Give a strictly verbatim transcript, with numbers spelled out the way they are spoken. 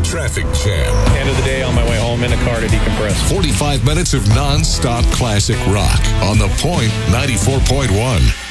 Traffic Jam. End of the day, on my way home in a car to decompress. forty-five minutes of non-stop classic rock on The Point ninety-four point one.